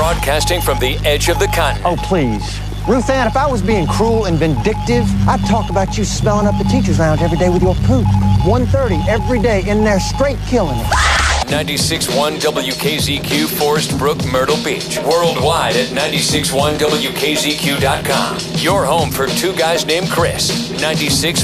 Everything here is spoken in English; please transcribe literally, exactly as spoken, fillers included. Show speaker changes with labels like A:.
A: Broadcasting from the edge of the continent.
B: Oh, please. Ruth Ann, if I was being cruel and vindictive, I'd talk about you smelling up the teacher's lounge every day with your poop. one thirty every day in there straight killing it.
A: ninety-six point one W K Z Q, Forest Brook, Myrtle Beach. Worldwide at ninety-six point one W K Z Q dot com. Your home for two guys named Chris. ninety-six